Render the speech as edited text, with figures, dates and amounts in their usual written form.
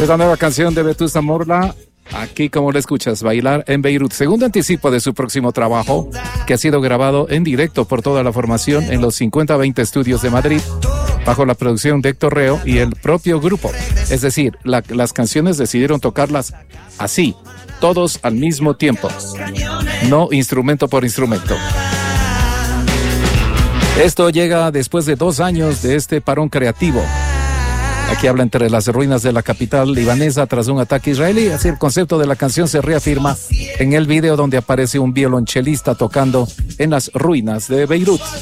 Es la nueva canción de Vetusta Morla. Aquí, como lo escuchas, Bailar en Beirut. Segundo anticipo de su próximo trabajo, que ha sido grabado en directo por toda la formación en los 50-20 estudios de Madrid, bajo la producción de Héctor Reo y el propio grupo. Es decir, las canciones decidieron tocarlas así, todos al mismo tiempo, no instrumento por instrumento. Esto llega después de 2 años de este parón creativo. Aquí habla entre las ruinas de la capital libanesa tras un ataque israelí. Así el concepto de la canción se reafirma en el video donde aparece un violonchelista tocando en las ruinas de Beirut.